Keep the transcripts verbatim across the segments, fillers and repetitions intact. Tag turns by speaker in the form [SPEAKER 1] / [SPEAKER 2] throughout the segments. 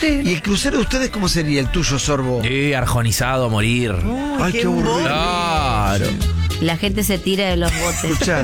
[SPEAKER 1] ¿Y el crucero de ustedes cómo sería el tuyo, Sorbo?
[SPEAKER 2] Sí, arjonizado a morir.
[SPEAKER 3] Uy,
[SPEAKER 1] Ay, qué aburrido.
[SPEAKER 2] Claro.
[SPEAKER 4] La gente se tira de los botes.
[SPEAKER 1] Escuchá.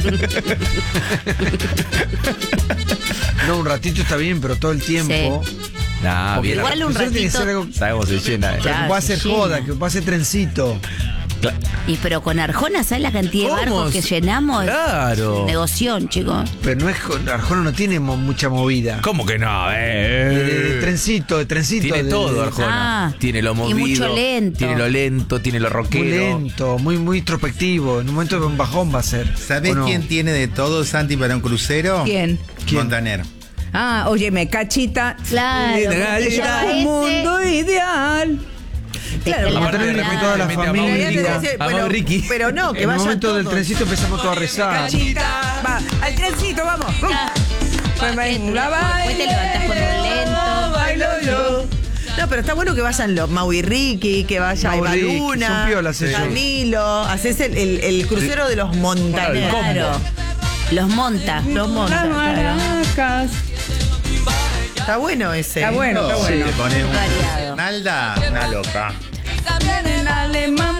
[SPEAKER 1] No, un ratito está bien, pero todo el tiempo.
[SPEAKER 4] Sí.
[SPEAKER 2] Nah, bien.
[SPEAKER 4] Igual un
[SPEAKER 1] Crucero tiene que
[SPEAKER 4] ratito.
[SPEAKER 1] ser algo
[SPEAKER 2] ¿Sabes cómo se llena? eh?
[SPEAKER 4] Claro,
[SPEAKER 1] que pueda
[SPEAKER 4] se
[SPEAKER 1] ser
[SPEAKER 4] llena.
[SPEAKER 1] joda, que pueda ser trencito.
[SPEAKER 4] Y pero con Arjona, ¿sabes la cantidad de
[SPEAKER 2] ¿Cómo?
[SPEAKER 4] barcos que llenamos?
[SPEAKER 2] Claro.
[SPEAKER 4] Negoción, chicos.
[SPEAKER 1] Pero no es, Arjona no tiene mo- mucha movida.
[SPEAKER 2] ¿Cómo que no?
[SPEAKER 1] De,
[SPEAKER 2] Eh,
[SPEAKER 1] de- de trencito, de trencito.
[SPEAKER 2] Tiene
[SPEAKER 1] de-
[SPEAKER 2] todo,
[SPEAKER 1] de-
[SPEAKER 2] Arjona.
[SPEAKER 4] Ah,
[SPEAKER 2] tiene lo
[SPEAKER 4] y
[SPEAKER 2] movido.
[SPEAKER 4] mucho lento.
[SPEAKER 2] Tiene lo lento, tiene lo
[SPEAKER 1] Muy
[SPEAKER 2] rockero.
[SPEAKER 1] lento, muy, muy introspectivo. En un momento de un bajón va a ser.
[SPEAKER 3] ¿Sabés
[SPEAKER 1] ¿o no?
[SPEAKER 3] quién tiene de todo, Santi, para un crucero?
[SPEAKER 5] ¿Quién?
[SPEAKER 1] ¿Quién?
[SPEAKER 3] Montaner.
[SPEAKER 5] Ah, óyeme, Cachita.
[SPEAKER 4] Claro,
[SPEAKER 5] Ideal,
[SPEAKER 4] porque ya
[SPEAKER 5] un
[SPEAKER 4] ese-
[SPEAKER 5] mundo ideal.
[SPEAKER 4] Claro,
[SPEAKER 1] la
[SPEAKER 2] Aparte,
[SPEAKER 1] Montaner
[SPEAKER 2] de
[SPEAKER 1] le
[SPEAKER 2] repente,
[SPEAKER 1] toda la
[SPEAKER 2] de repente,
[SPEAKER 1] familia.
[SPEAKER 2] a Mau Ricky.
[SPEAKER 1] Diga,
[SPEAKER 2] A Mau Ricky.
[SPEAKER 6] Pero no, que
[SPEAKER 1] En el
[SPEAKER 6] vayan
[SPEAKER 1] momento del
[SPEAKER 6] todos.
[SPEAKER 1] trencito empezamos todos a rezar.
[SPEAKER 5] Cachita, va, al trencito, vamos. Pues venga,
[SPEAKER 4] Después te levantás con un lento.
[SPEAKER 5] bailo yo.
[SPEAKER 6] No, pero está bueno que vayan los Mau y Ricky, que vaya
[SPEAKER 1] Mau y
[SPEAKER 6] Eva
[SPEAKER 1] Ricky,
[SPEAKER 6] Luna,
[SPEAKER 1] son piolas ellos.
[SPEAKER 6] Camilo. Haces el, el, el crucero de los montaneros.
[SPEAKER 4] Claro. Los monta.
[SPEAKER 6] Los monta,
[SPEAKER 5] Las
[SPEAKER 6] claro.
[SPEAKER 5] maracas.
[SPEAKER 6] Está bueno ese.
[SPEAKER 5] Está bueno, está
[SPEAKER 3] Sí,
[SPEAKER 5] bueno.
[SPEAKER 3] le pone un
[SPEAKER 4] Variado.
[SPEAKER 3] Nalda, una loca.
[SPEAKER 5] En alemán.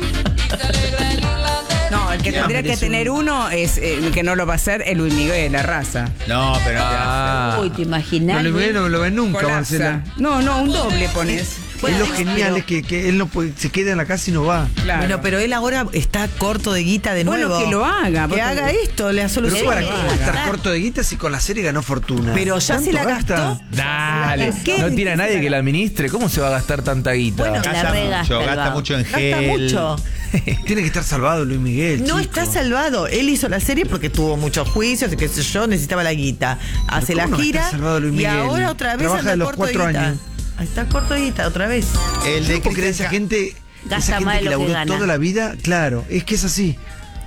[SPEAKER 5] No, el que tendría que tener uno es eh, el que no lo va a hacer es Luis Miguel, la raza.
[SPEAKER 3] No, pero no te
[SPEAKER 2] Ah.
[SPEAKER 4] Uy, ¿te imaginas?
[SPEAKER 1] No lo ven, no lo ven nunca,
[SPEAKER 5] Colapsa.
[SPEAKER 1] Marcela.
[SPEAKER 5] No, no, un doble pones.
[SPEAKER 1] Es lo genial, es que, que él no puede, se queda en la casa y no va.
[SPEAKER 5] Claro.
[SPEAKER 6] Bueno, pero él ahora está corto de guita de
[SPEAKER 5] Bueno,
[SPEAKER 6] nuevo.
[SPEAKER 5] que lo haga,
[SPEAKER 6] Que
[SPEAKER 5] porque-
[SPEAKER 6] haga esto, le
[SPEAKER 1] Pero
[SPEAKER 6] soluciona.
[SPEAKER 1] para, ¿cómo va a estar corto de guita si con la serie ganó fortuna?
[SPEAKER 6] Pero ya se
[SPEAKER 1] ¿Cuánto
[SPEAKER 6] la
[SPEAKER 1] gasta?
[SPEAKER 6] gastó.
[SPEAKER 2] Dale.
[SPEAKER 6] ¿Qué?
[SPEAKER 2] No tiene a nadie que la administre. ¿Cómo se va a gastar tanta guita?
[SPEAKER 6] Bueno,
[SPEAKER 4] La
[SPEAKER 3] Gasta
[SPEAKER 4] regasta
[SPEAKER 3] mucho,
[SPEAKER 4] el
[SPEAKER 3] gasta
[SPEAKER 4] vago.
[SPEAKER 3] mucho en
[SPEAKER 6] Gasta
[SPEAKER 3] gel.
[SPEAKER 6] mucho.
[SPEAKER 1] Tiene que estar salvado Luis Miguel.
[SPEAKER 6] No
[SPEAKER 1] chico.
[SPEAKER 6] está salvado. Él hizo la serie porque tuvo muchos juicios y qué sé yo, necesitaba la guita. Hace
[SPEAKER 1] ¿cómo
[SPEAKER 6] la
[SPEAKER 1] no va a
[SPEAKER 6] gira
[SPEAKER 1] estar salvado Luis
[SPEAKER 6] y
[SPEAKER 1] Miguel?
[SPEAKER 6] ahora otra vez
[SPEAKER 1] Trabaja
[SPEAKER 6] anda
[SPEAKER 1] de los
[SPEAKER 6] corto de
[SPEAKER 1] cuatro
[SPEAKER 6] guita.
[SPEAKER 1] años.
[SPEAKER 6] Ahí está corto de guita otra vez.
[SPEAKER 3] El de
[SPEAKER 1] No puedo creer,
[SPEAKER 3] Cristian
[SPEAKER 1] esa
[SPEAKER 3] Ca-
[SPEAKER 1] gente,
[SPEAKER 4] Gasta
[SPEAKER 1] esa gente
[SPEAKER 4] más de
[SPEAKER 1] que
[SPEAKER 4] lo que
[SPEAKER 1] laburó
[SPEAKER 4] gana.
[SPEAKER 1] toda la vida, claro, es que es así.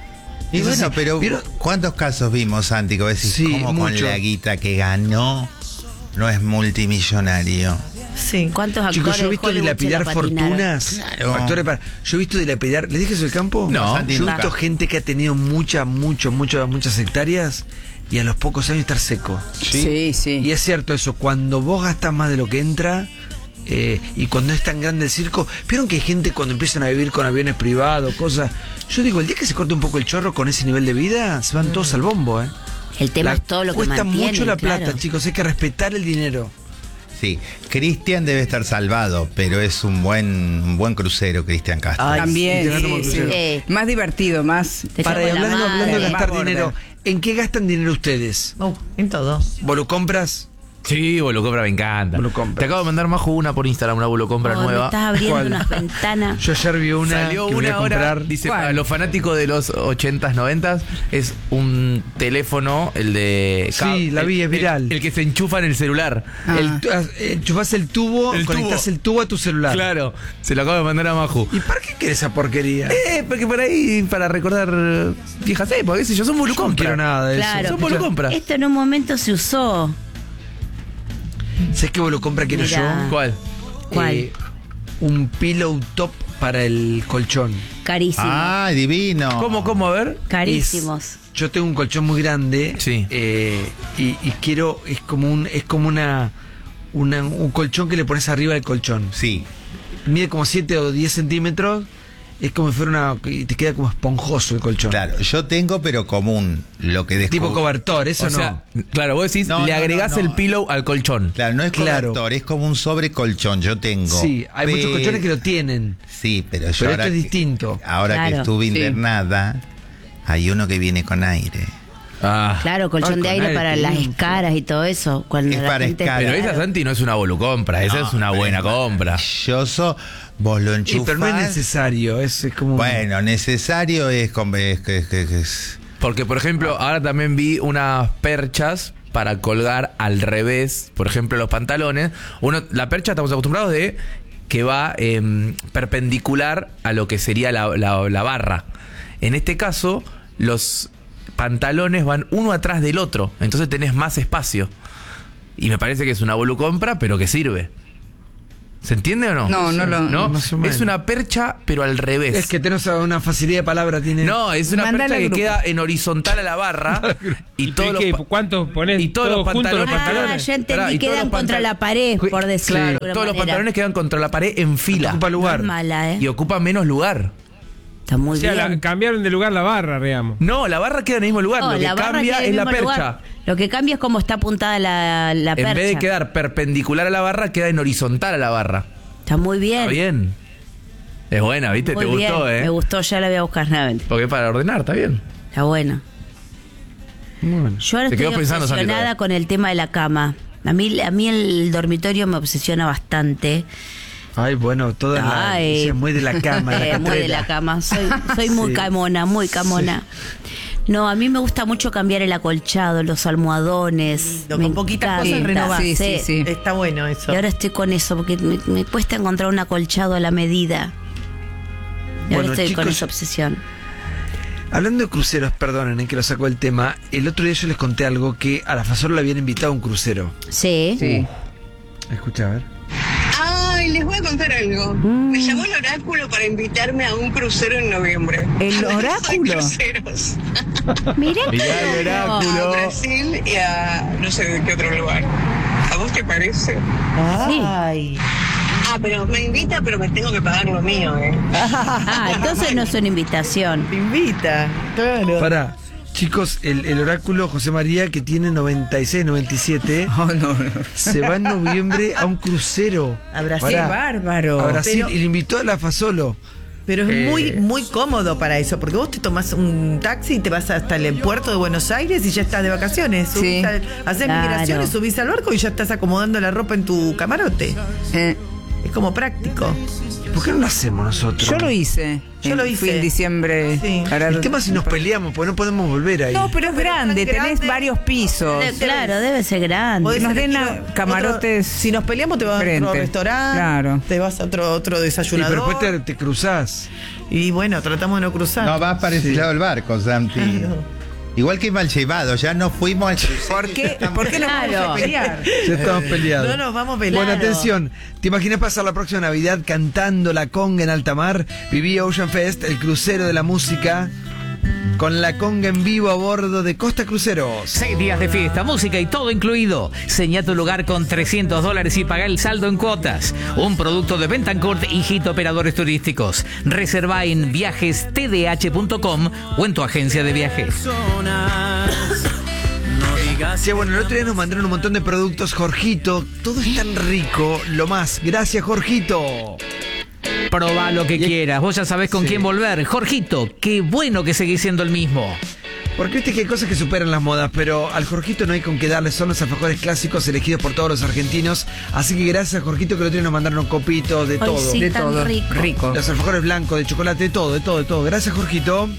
[SPEAKER 3] Y
[SPEAKER 1] Es
[SPEAKER 3] bueno,
[SPEAKER 1] así.
[SPEAKER 3] pero
[SPEAKER 1] ¿Vieron?
[SPEAKER 3] ¿cuántos casos vimos, Santi? Que vos decís,
[SPEAKER 1] Sí,
[SPEAKER 3] ¿cómo con
[SPEAKER 1] mucho.
[SPEAKER 3] la guita que ganó no es multimillonario?
[SPEAKER 6] Sí.
[SPEAKER 4] ¿Cuántos actores
[SPEAKER 1] Chicos, yo he
[SPEAKER 4] de
[SPEAKER 1] visto
[SPEAKER 4] Hollywood se
[SPEAKER 1] dilapidar
[SPEAKER 4] la patinaron?
[SPEAKER 1] fortunas.
[SPEAKER 3] Claro.
[SPEAKER 1] Actores para, yo he visto dilapidar. ¿Les dije eso del campo?
[SPEAKER 2] No.
[SPEAKER 3] Santi,
[SPEAKER 1] Yo he
[SPEAKER 3] nunca.
[SPEAKER 1] visto gente que ha tenido muchas, mucho, mucho, muchas hectáreas y a los pocos años estar seco.
[SPEAKER 5] Sí, sí.
[SPEAKER 1] Y es cierto eso, cuando vos gastas más de lo que entra, eh, y cuando es tan grande el circo, vieron que hay gente cuando empiezan a vivir con aviones privados, cosas. Yo digo, el día que se corte un poco el chorro con ese nivel de vida, se van todos al bombo, ¿eh?
[SPEAKER 4] El tema
[SPEAKER 1] La-
[SPEAKER 4] es todo lo que
[SPEAKER 1] cuesta
[SPEAKER 4] mantienen,
[SPEAKER 1] mucho la plata,
[SPEAKER 4] claro.
[SPEAKER 1] chicos, hay que respetar el dinero.
[SPEAKER 3] Sí, Cristian debe estar salvado, pero es un buen, un buen crucero, Cristian Castro.
[SPEAKER 6] Ay,
[SPEAKER 5] También,
[SPEAKER 1] sí, te
[SPEAKER 5] sí,
[SPEAKER 1] como
[SPEAKER 5] sí.
[SPEAKER 1] crucero.
[SPEAKER 4] Eh,
[SPEAKER 5] Más divertido, más.
[SPEAKER 4] Te
[SPEAKER 1] Para
[SPEAKER 4] llevo la
[SPEAKER 1] hablando,
[SPEAKER 4] madre.
[SPEAKER 1] hablando de gastar
[SPEAKER 5] Más
[SPEAKER 1] dinero,
[SPEAKER 5] border.
[SPEAKER 1] ¿en qué gastan dinero ustedes?
[SPEAKER 6] Oh, en todo.
[SPEAKER 1] ¿Vos lo compras?
[SPEAKER 2] Sí, Bolucompra me encanta.
[SPEAKER 1] Bolucompra.
[SPEAKER 2] Te acabo de mandar Majo una por Instagram, una Bolucompra
[SPEAKER 4] Oh, me
[SPEAKER 2] nueva.
[SPEAKER 4] estás abriendo
[SPEAKER 1] ¿Cuál?
[SPEAKER 4] unas ventanas.
[SPEAKER 1] Yo ayer vi una
[SPEAKER 2] Salió
[SPEAKER 1] que voy a
[SPEAKER 2] una hora,
[SPEAKER 1] comprar.
[SPEAKER 2] dice,
[SPEAKER 5] ¿Cuál?
[SPEAKER 2] para los fanáticos de los ochentas, noventas, es un teléfono, el de...
[SPEAKER 1] Sí, la vi,
[SPEAKER 2] el-
[SPEAKER 1] es viral.
[SPEAKER 2] El, el que se enchufa en el celular.
[SPEAKER 5] Ah.
[SPEAKER 1] El, tu- eh, enchufás el tubo,
[SPEAKER 2] El
[SPEAKER 1] conectás
[SPEAKER 2] tubo.
[SPEAKER 1] el tubo a tu celular.
[SPEAKER 2] Claro, se lo acabo de mandar a Maju.
[SPEAKER 1] ¿Y para qué querés esa porquería?
[SPEAKER 2] Eh, porque por ahí, para recordar eh, viejas épocas, qué sé yo, son
[SPEAKER 1] Yo no
[SPEAKER 2] Bolucompra.
[SPEAKER 1] quiero nada de
[SPEAKER 4] Claro.
[SPEAKER 1] eso.
[SPEAKER 2] Son Bolucompra.
[SPEAKER 4] Esto en un momento se usó.
[SPEAKER 1] ¿Sabes qué Bolucompra quiero
[SPEAKER 4] Mirá.
[SPEAKER 1] yo?
[SPEAKER 2] ¿Cuál?
[SPEAKER 4] ¿Cuál?
[SPEAKER 1] Eh, un pillow top para el colchón.
[SPEAKER 4] Carísimos.
[SPEAKER 3] Ah, divino.
[SPEAKER 2] ¿Cómo, cómo? A ver.
[SPEAKER 4] Carísimos.
[SPEAKER 1] Es- yo tengo un colchón muy grande.
[SPEAKER 2] Sí.
[SPEAKER 1] eh, y, y quiero, es como un, es como una, una- un colchón que le pones arriba del colchón.
[SPEAKER 3] Sí.
[SPEAKER 1] Mide como siete o diez centímetros. Es como si fuera una. Y te queda como esponjoso el colchón.
[SPEAKER 3] Claro, yo tengo, pero común. Lo que descubrí.
[SPEAKER 1] Tipo cobertor, eso
[SPEAKER 2] O
[SPEAKER 1] no.
[SPEAKER 2] sea, claro, vos decís,
[SPEAKER 3] No,
[SPEAKER 2] le
[SPEAKER 3] no,
[SPEAKER 2] agregás
[SPEAKER 3] no, no.
[SPEAKER 2] el pillow al colchón.
[SPEAKER 3] Claro, no es
[SPEAKER 1] Claro.
[SPEAKER 3] cobertor, es como un sobrecolchón. Yo tengo.
[SPEAKER 1] Sí, hay muchos
[SPEAKER 3] Pe-
[SPEAKER 1] colchones que lo tienen.
[SPEAKER 3] Sí, pero yo
[SPEAKER 1] Pero
[SPEAKER 3] ahora
[SPEAKER 1] esto es
[SPEAKER 3] que-
[SPEAKER 1] distinto.
[SPEAKER 3] Ahora que
[SPEAKER 4] Claro,
[SPEAKER 3] estuve
[SPEAKER 5] sí.
[SPEAKER 3] internada, hay uno que viene con aire.
[SPEAKER 2] Ah.
[SPEAKER 4] Claro, colchón
[SPEAKER 1] Ay,
[SPEAKER 4] de
[SPEAKER 1] con
[SPEAKER 4] aire
[SPEAKER 1] aire,
[SPEAKER 4] para
[SPEAKER 1] qué
[SPEAKER 4] las
[SPEAKER 1] lindo.
[SPEAKER 4] escaras y todo eso. Cuando
[SPEAKER 3] Es
[SPEAKER 4] la
[SPEAKER 3] para
[SPEAKER 4] gente,
[SPEAKER 3] escaras.
[SPEAKER 2] Pero esa,
[SPEAKER 4] claro.
[SPEAKER 2] Santi, no es una Bolucompra, esa
[SPEAKER 3] No,
[SPEAKER 2] es una
[SPEAKER 3] pero
[SPEAKER 2] buena
[SPEAKER 3] es
[SPEAKER 2] compra.
[SPEAKER 3] Maravilloso. Vos lo
[SPEAKER 1] Y,
[SPEAKER 3] enchufás.
[SPEAKER 1] pero no es necesario. Es, es como.
[SPEAKER 3] Bueno, necesario es, con- es, que- es que- que es-
[SPEAKER 2] Porque, por ejemplo, ahora también vi unas perchas para colgar al revés, por ejemplo, los pantalones. Uno, la percha estamos acostumbrados de que va em, perpendicular a lo que sería la, la- la barra. En este caso, los pantalones van uno atrás del otro, entonces tenés más espacio. Y me parece que es una Bolucompra, pero que sirve. ¿Se entiende o no?
[SPEAKER 5] No, no lo-
[SPEAKER 2] ¿No?
[SPEAKER 1] más o menos.
[SPEAKER 2] Es una percha, pero al revés.
[SPEAKER 1] Es que tenés una facilidad de palabra, tiene.
[SPEAKER 2] No, es una
[SPEAKER 5] Mandala
[SPEAKER 2] percha
[SPEAKER 5] al
[SPEAKER 2] que
[SPEAKER 5] grupo.
[SPEAKER 2] queda en horizontal a la barra. y todos los
[SPEAKER 7] ¿Qué?
[SPEAKER 2] pa-
[SPEAKER 7] ¿Cuántos ponés?
[SPEAKER 2] y todos los
[SPEAKER 7] juntos
[SPEAKER 2] pantalones-
[SPEAKER 7] los
[SPEAKER 4] Ah,
[SPEAKER 7] pantalones?
[SPEAKER 4] ya entendí,
[SPEAKER 2] Pará, y todos
[SPEAKER 4] quedan
[SPEAKER 2] los
[SPEAKER 4] contra
[SPEAKER 2] pantal-
[SPEAKER 4] la pared, por decirlo de
[SPEAKER 2] Claro,
[SPEAKER 4] alguna
[SPEAKER 2] todos los
[SPEAKER 4] manera.
[SPEAKER 2] pantalones quedan contra la pared en fila.
[SPEAKER 1] Ocupa lugar.
[SPEAKER 4] No es mala, ¿eh?
[SPEAKER 2] Y ocupa menos lugar.
[SPEAKER 4] Está muy
[SPEAKER 7] O sea,
[SPEAKER 4] bien.
[SPEAKER 7] la- cambiaron de lugar la barra, digamos.
[SPEAKER 2] No, la barra queda en el mismo lugar.
[SPEAKER 4] No,
[SPEAKER 2] lo que
[SPEAKER 4] la barra
[SPEAKER 2] cambia
[SPEAKER 4] queda en
[SPEAKER 2] es
[SPEAKER 4] el
[SPEAKER 2] la
[SPEAKER 4] mismo
[SPEAKER 2] percha.
[SPEAKER 4] lugar. Lo que cambia es cómo está apuntada la, la percha.
[SPEAKER 2] En vez de quedar perpendicular a la barra, queda en horizontal a la barra.
[SPEAKER 4] Está muy bien.
[SPEAKER 2] Está bien. Es buena, ¿viste?
[SPEAKER 4] Muy
[SPEAKER 2] Te
[SPEAKER 4] bien.
[SPEAKER 2] gustó, ¿eh?
[SPEAKER 4] Me gustó, ya la voy a buscar nuevamente.
[SPEAKER 2] Porque es para ordenar, está bien.
[SPEAKER 4] Está buena.
[SPEAKER 1] Bueno.
[SPEAKER 4] Yo ahora
[SPEAKER 2] Te
[SPEAKER 4] estoy
[SPEAKER 2] quedó pensando, Santi,
[SPEAKER 4] obsesionada
[SPEAKER 2] todavía.
[SPEAKER 4] con el tema de la cama. A mí, a mí el dormitorio me obsesiona bastante.
[SPEAKER 1] Ay, bueno, toda la.
[SPEAKER 4] Ay.
[SPEAKER 1] ella es muy de la cama. la
[SPEAKER 4] Eh, muy de
[SPEAKER 1] catrera.
[SPEAKER 4] la cama. Soy, soy muy
[SPEAKER 1] Sí.
[SPEAKER 4] camona, muy camona. No, a mí me gusta mucho cambiar el acolchado, los almohadones.
[SPEAKER 6] Lo-
[SPEAKER 4] Me
[SPEAKER 6] con poquitas
[SPEAKER 4] encanta.
[SPEAKER 6] cosas renovás.
[SPEAKER 5] Sí, sí, sí.
[SPEAKER 6] Está bueno eso.
[SPEAKER 4] Y ahora estoy con eso, porque me, me cuesta encontrar un acolchado a la medida. Y ahora
[SPEAKER 1] Bueno,
[SPEAKER 4] estoy con
[SPEAKER 1] chicos,
[SPEAKER 4] esa obsesión.
[SPEAKER 1] Hablando de cruceros, perdonen eh, que lo saco del tema. El otro día yo les conté algo que a la Fasol le habían invitado a un crucero.
[SPEAKER 4] Sí.
[SPEAKER 5] Sí.
[SPEAKER 1] Escucha, a ver.
[SPEAKER 8] Ay, les voy a contar algo. Me llamó el oráculo para invitarme a un crucero en noviembre.
[SPEAKER 5] ¿El
[SPEAKER 8] Hablando de
[SPEAKER 5] oráculo?
[SPEAKER 8] cruceros.
[SPEAKER 4] Mirá
[SPEAKER 2] Mirá
[SPEAKER 4] qué
[SPEAKER 2] el
[SPEAKER 4] loco.
[SPEAKER 2] oráculo.
[SPEAKER 8] A Brasil y a no sé de qué otro lugar. ¿A vos te parece?
[SPEAKER 6] Ay.
[SPEAKER 8] Ah, pero me invita, pero me tengo que pagar lo mío, ¿eh?
[SPEAKER 4] Ah, entonces no es una invitación.
[SPEAKER 6] Te invita. Claro.
[SPEAKER 1] Para, chicos, el, el oráculo José María, que tiene noventa y seis, noventa y siete,
[SPEAKER 5] Oh, no, no.
[SPEAKER 1] se va en noviembre a un crucero.
[SPEAKER 6] A Brasil.
[SPEAKER 5] Qué
[SPEAKER 1] Pará.
[SPEAKER 5] bárbaro.
[SPEAKER 1] A Brasil
[SPEAKER 6] Pero-
[SPEAKER 1] y le invitó a la Fasolo.
[SPEAKER 6] Pero es
[SPEAKER 1] Eh.
[SPEAKER 6] muy, muy cómodo para eso, porque vos te tomás un taxi y te vas hasta el puerto de Buenos Aires y ya estás de vacaciones. Subís
[SPEAKER 5] Sí.
[SPEAKER 6] al- haces
[SPEAKER 4] Claro.
[SPEAKER 6] migraciones, subís al barco y ya estás acomodando la ropa en tu camarote.
[SPEAKER 5] Eh,
[SPEAKER 6] Es como práctico.
[SPEAKER 1] ¿Por qué no lo hacemos nosotros?
[SPEAKER 5] yo lo hice.
[SPEAKER 6] Yo lo
[SPEAKER 5] Eh, Fui
[SPEAKER 6] hice.
[SPEAKER 5] en diciembre.
[SPEAKER 6] Sí.
[SPEAKER 5] Ahora-
[SPEAKER 1] El tema es si nos peleamos, porque no podemos volver ahí.
[SPEAKER 5] No, pero es grande,
[SPEAKER 6] Pero es
[SPEAKER 5] tenés
[SPEAKER 6] grande.
[SPEAKER 5] varios pisos.
[SPEAKER 4] Eh, Claro, debe ser grande.
[SPEAKER 6] Podés
[SPEAKER 5] nos
[SPEAKER 6] elegir
[SPEAKER 5] den a-
[SPEAKER 6] otro-
[SPEAKER 5] camarotes
[SPEAKER 6] si nos peleamos, te vas a
[SPEAKER 5] frente.
[SPEAKER 6] otro restaurante.
[SPEAKER 5] Claro.
[SPEAKER 6] Te vas a otro, otro
[SPEAKER 1] Sí,
[SPEAKER 6] desayunador.
[SPEAKER 1] pero después te, te cruzás.
[SPEAKER 6] Y bueno, tratamos de no cruzar.
[SPEAKER 3] No, vas para ese
[SPEAKER 1] Sí.
[SPEAKER 3] lado del barco, Santi.
[SPEAKER 6] Claro.
[SPEAKER 3] Igual que mal llevado, ya no fuimos al crucero.
[SPEAKER 5] ¿Por qué, ¿por qué nos
[SPEAKER 4] Claro.
[SPEAKER 5] vamos a pelear?
[SPEAKER 1] Ya estamos peleados.
[SPEAKER 6] No nos vamos a pelear.
[SPEAKER 1] Bueno, atención. ¿Te imaginas pasar la próxima Navidad cantando la conga en alta mar? Viví Ocean Fest, el crucero de la música, con la conga en vivo a bordo de Costa Cruceros.
[SPEAKER 9] Seis días de fiesta, música y todo incluido. Señá tu lugar con trescientos dólares y paga el saldo en cuotas. Un producto de Bentancourt y Hit Operadores Turísticos. Reserva en viajes t d h punto com o en tu agencia de viajes.
[SPEAKER 1] Sí, bueno, el otro día nos mandaron un montón de productos. Jorgito, todo es tan rico. Lo más. Gracias, Jorgito.
[SPEAKER 9] Probá lo que
[SPEAKER 1] Y-
[SPEAKER 9] quieras. Vos ya sabés con
[SPEAKER 1] Sí.
[SPEAKER 9] quién volver. Jorgito, qué bueno que seguís siendo el mismo.
[SPEAKER 1] Porque viste que hay cosas que superan las modas, pero al Jorgito no hay con qué darle. Son los alfajores clásicos elegidos por todos los argentinos. Así que gracias a Jorgito, que el otro día nos mandaron copitos de
[SPEAKER 4] Ay,
[SPEAKER 1] todo.
[SPEAKER 4] sí,
[SPEAKER 5] De
[SPEAKER 4] tan
[SPEAKER 5] todo.
[SPEAKER 4] rico.
[SPEAKER 5] Rico.
[SPEAKER 1] Los alfajores blancos, de chocolate, de todo, de todo, de todo. Gracias, Jorgito.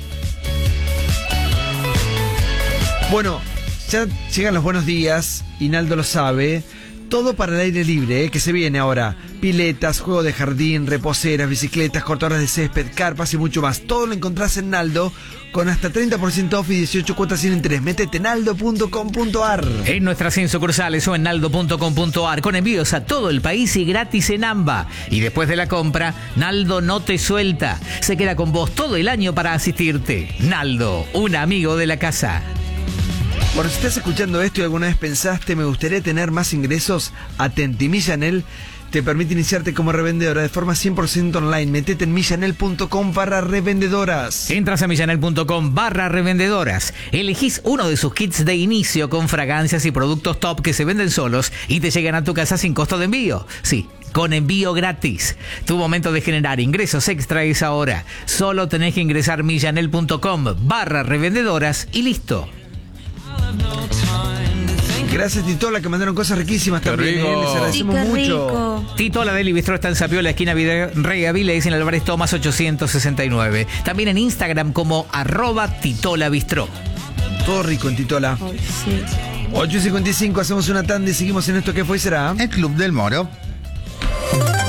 [SPEAKER 1] Bueno, ya llegan los buenos días, Inaldo lo sabe. Todo para el aire libre, ¿eh? Que se viene ahora. Piletas, juego de jardín, reposeras, bicicletas, cortadoras de césped, carpas y mucho más. Todo lo encontrás en Naldo con hasta treinta por ciento off y dieciocho cuotas sin interés. Métete en naldo punto com punto ar.
[SPEAKER 9] En nuestras cien sucursales o en naldo punto com punto ar con envíos a todo el país y gratis en AMBA. Y después de la compra, Naldo no te suelta. Se queda con vos todo el año para asistirte. Naldo, un amigo de la casa.
[SPEAKER 1] Bueno, si estás escuchando esto y alguna vez pensaste, me gustaría tener más ingresos, atenti, Millanel te permite iniciarte como revendedora de forma cien por ciento online. Metete en millanel punto com barra revendedoras.
[SPEAKER 9] Entras a millanel punto com barra revendedoras. Elegís uno de sus kits de inicio con fragancias y productos top que se venden solos y te llegan a tu casa sin costo de envío. Sí, con envío gratis. Tu momento de generar ingresos extra es ahora. Solo tenés que ingresar millanel punto com barra revendedoras y listo.
[SPEAKER 1] Gracias, Titola, que mandaron cosas riquísimas también.
[SPEAKER 2] rico.
[SPEAKER 1] ¿eh? Les
[SPEAKER 4] Sí,
[SPEAKER 1] agradecemos
[SPEAKER 4] qué
[SPEAKER 1] mucho.
[SPEAKER 4] rico.
[SPEAKER 9] Tito, la Deli Bistro está en Sapiola, esquina Vide- Rey Avilés, en el Álvarez Tomás ochocientos sesenta y nueve. También en Instagram como arroba Titola Bistro.
[SPEAKER 1] Todo rico en Titola.
[SPEAKER 4] Ay, sí.
[SPEAKER 1] ocho y cincuenta y cinco, hacemos una tanda y seguimos en esto que fue y será.
[SPEAKER 3] El Club del Moro.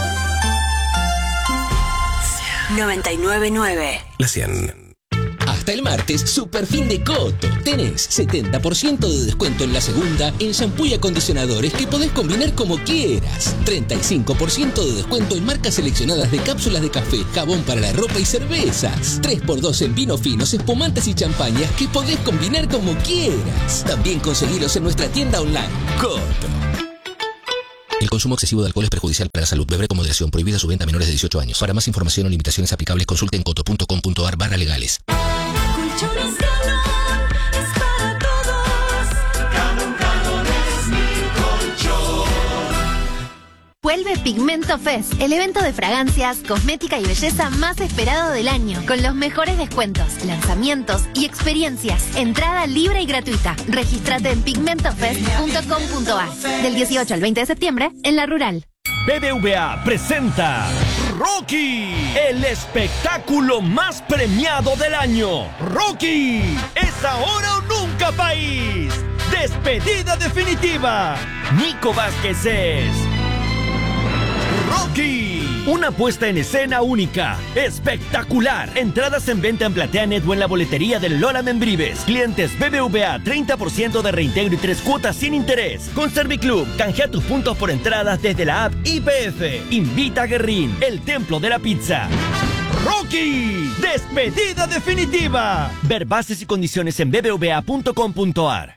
[SPEAKER 10] noventa y nueve punto nueve.
[SPEAKER 11] La cien. Hasta
[SPEAKER 10] hasta el martes, super fin de Coto. Tenés setenta por ciento de descuento en la segunda en shampoo y acondicionadores que podés combinar como quieras. treinta y cinco por ciento de descuento en marcas seleccionadas de cápsulas de café, jabón para la ropa y cervezas. tres por dos en vinos finos, espumantes y champañas que podés combinar como quieras. También conseguilos en nuestra tienda online. Coto. El consumo excesivo de alcohol es perjudicial para la salud. Beber con moderación. Prohibida su venta a menores de dieciocho años. Para más información o limitaciones aplicables, consulte en coto punto com punto ar barra legales.
[SPEAKER 11] Colchones Galón es para todos. Galón, Galón es mi colchón.
[SPEAKER 12] Vuelve Pigmento Fest, el evento de fragancias, cosmética y belleza más esperado del año, con los mejores descuentos, lanzamientos y experiencias. Entrada libre y gratuita. Regístrate en pigmento fest punto com punto ar. Del dieciocho al veinte de septiembre, en La Rural.
[SPEAKER 13] B B V A presenta Rocky, el espectáculo más premiado del año. Rocky, es ahora o nunca, país. Despedida definitiva. Nico Vázquez es Rocky, una puesta en escena única, espectacular. Entradas en venta en PlateaNet o en la boletería del Lola Membrives. Clientes B B V A, treinta por ciento de reintegro y tres cuotas sin interés. Con Serviclub, canjea tus puntos por entradas desde la app I P F. Invita a Guerrín, el templo de la pizza. Rocky, despedida definitiva. Ver bases y condiciones en b b v a punto com punto ar.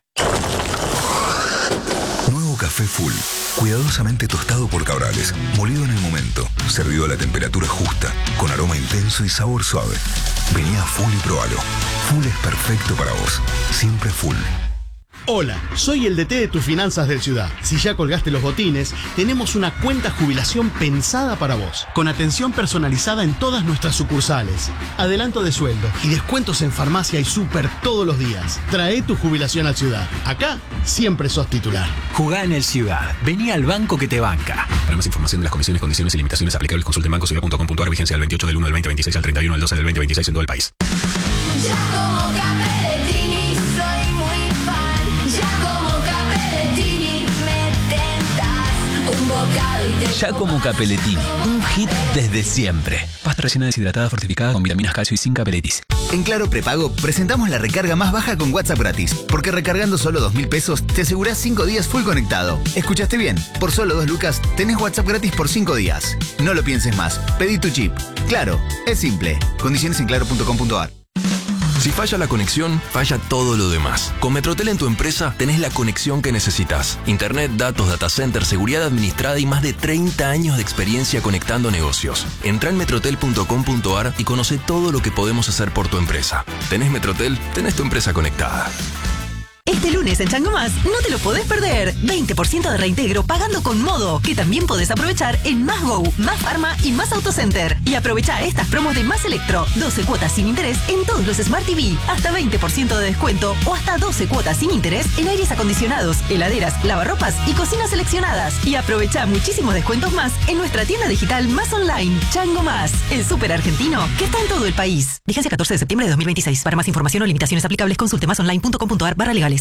[SPEAKER 14] Nuevo café Full. Cuidadosamente tostado por Cabrales, molido en el momento, servido a la temperatura justa, con aroma intenso y sabor suave. Vení a Full y probalo. Full es perfecto para vos. Siempre Full.
[SPEAKER 15] Hola, soy el D T de tus finanzas del Ciudad. Si ya colgaste los botines, tenemos una cuenta jubilación pensada para vos, con atención personalizada en todas nuestras sucursales, adelanto de sueldo y descuentos en farmacia y súper todos los días. Trae tu jubilación al Ciudad. Acá siempre sos titular.
[SPEAKER 16] Jugá en el Ciudad. Vení al banco que te banca.
[SPEAKER 17] Para más información de las comisiones, condiciones y limitaciones aplicables, consulte en banco ciudad punto com punto ar. Vigencia del veintiocho del uno del veinte veintiséis al treinta y uno del doce del veinte veintiséis en todo el país.
[SPEAKER 11] Ya como Capellettini soy muy fan. Ya como Capellettini me tentas. Un bocado y te
[SPEAKER 16] Ya como Capellettini, un hit desde siempre.
[SPEAKER 17] Pasta rellena deshidratada fortificada con vitaminas, calcio y sin capeletis.
[SPEAKER 18] En Claro Prepago presentamos la recarga más baja con WhatsApp gratis. Porque recargando solo dos mil pesos te asegurás cinco días full conectado. ¿Escuchaste bien? Por solo dos lucas tenés WhatsApp gratis por cinco días. No lo pienses más. Pedí tu chip. Claro, es simple. Condiciones en claro punto com punto ar.
[SPEAKER 19] Si falla la conexión, falla todo lo demás. Con Metrotel en tu empresa tenés la conexión que necesitas. Internet, datos, data center, seguridad administrada y más de treinta años de experiencia conectando negocios. Entrá en metrotel punto com punto ar y conoce todo lo que podemos hacer por tu empresa. ¿Tenés Metrotel? Tenés tu empresa conectada.
[SPEAKER 20] Este lunes en Chango Más no te lo podés perder. veinte por ciento de reintegro pagando con Modo, que también podés aprovechar en Más Go, Más Pharma y Más Autocenter. Y aprovecha estas promos de Más Electro. doce cuotas sin interés en todos los Smart T V. Hasta veinte por ciento de descuento o hasta doce cuotas sin interés en aires acondicionados, heladeras, lavarropas y cocinas seleccionadas. Y aprovecha muchísimos descuentos más en nuestra tienda digital Más Online. Chango Más, el súper argentino que está en todo el país. Vigencia catorce de septiembre de dos mil veintiséis. Para más información o limitaciones aplicables, consulte más online punto com punto ar barra legales.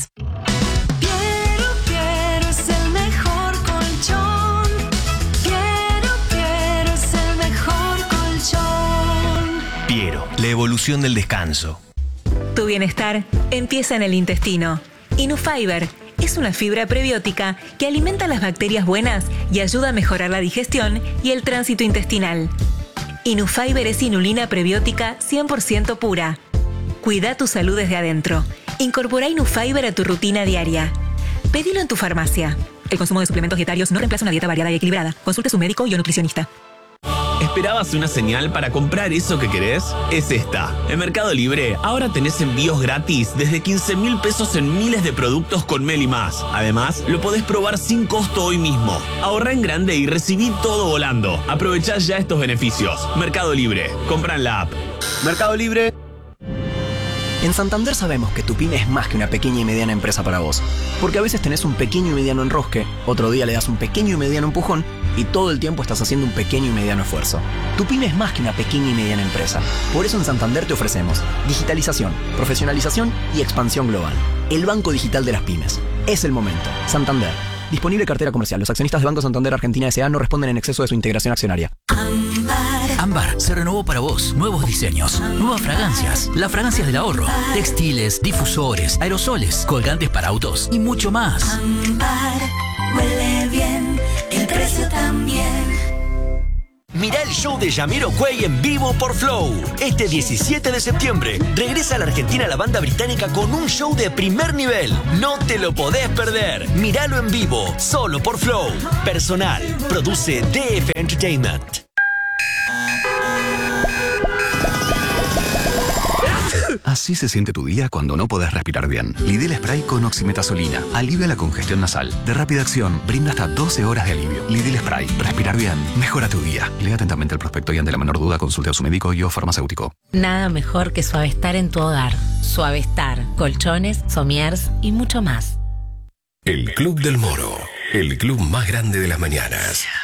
[SPEAKER 11] Quiero, quiero, es el mejor colchón. Quiero, quiero, es el mejor colchón.
[SPEAKER 16] Piero, la evolución del descanso.
[SPEAKER 21] Tu bienestar empieza en el intestino. Inufiber es una fibra prebiótica que alimenta las bacterias buenas y ayuda a mejorar la digestión y el tránsito intestinal. Inufiber es inulina prebiótica cien por ciento pura. Cuida tu salud desde adentro. Incorpora Inufiber a tu rutina diaria. Pedilo en tu farmacia. El consumo de suplementos dietarios no reemplaza una dieta variada y equilibrada. Consulte a su médico y o nutricionista.
[SPEAKER 22] ¿Esperabas una señal para comprar eso que querés? Es esta. En Mercado Libre ahora tenés envíos gratis desde quince mil pesos en miles de productos con Meli Más. Además, lo podés probar sin costo hoy mismo. Ahorrá en grande y recibí todo volando. Aprovechá ya estos beneficios. Mercado Libre. Compra en la app. Mercado Libre.
[SPEAKER 23] En Santander sabemos que tu pyme es más que una pequeña y mediana empresa para vos. Porque a veces tenés un pequeño y mediano enrosque, otro día le das un pequeño y mediano empujón y todo el tiempo estás haciendo un pequeño y mediano esfuerzo. Tu pyme es más que una pequeña y mediana empresa. Por eso en Santander te ofrecemos digitalización, profesionalización y expansión global. El banco digital de las pymes. Es el momento. Santander. Disponible cartera comercial. Los accionistas de Banco Santander Argentina S A no responden en exceso de su integración accionaria.
[SPEAKER 11] Ámbar,
[SPEAKER 16] Ámbar se renovó para vos. Nuevos diseños, nuevas fragancias, las fragancias del ahorro, textiles, difusores, aerosoles, colgantes para autos y mucho más.
[SPEAKER 11] Ámbar, huele bien, el precio también.
[SPEAKER 6] Mirá el show de Jamiroquai en vivo por Flow. Este diecisiete de septiembre regresa a la Argentina la banda británica con un show de primer nivel. No te lo podés perder. Míralo en vivo, solo por Flow. Personal, produce D F Entertainment.
[SPEAKER 7] Así se siente tu día cuando no podés respirar bien. Lidl Spray con oximetazolina alivia la congestión nasal. De rápida acción, brinda hasta doce horas de alivio. Lidl Spray. Respirar bien. Mejora tu día. Lea atentamente el prospecto y ante la menor duda consulte a su médico y o farmacéutico.
[SPEAKER 8] Nada mejor que Suavestar en tu hogar. Suavestar, colchones, somiers y mucho más.
[SPEAKER 24] El Club del Moro. El club más grande de las mañanas.